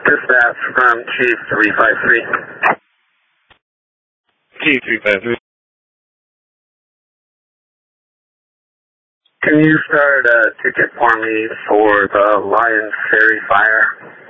Dispatch from Chief 353. Chief 353. Can you start a ticket for me for the Lions Ferry fire?